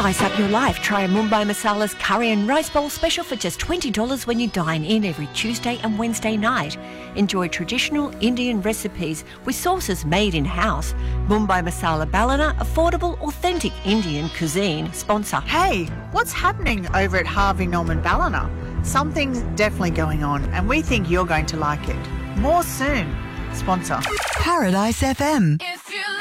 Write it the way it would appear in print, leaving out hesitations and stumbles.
Spice up your life. Try a Mumbai Masala's curry and rice bowl special for just $20 when you dine in every Tuesday and Wednesday night. Enjoy traditional Indian recipes with sauces made in-house. Mumbai Masala Ballina, affordable, authentic Indian cuisine. Sponsor. Hey, what's happening over at Harvey Norman Ballina? Something's definitely going on and we think you're going to like it. More soon. Sponsor. Paradise FM.